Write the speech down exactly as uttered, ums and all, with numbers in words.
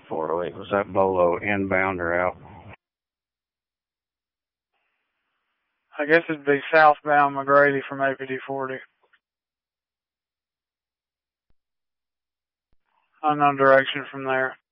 four oh eight. Was that Bolo inbound or out? I guess it'd be southbound McGrady from A P D forty. Unknown direction from there.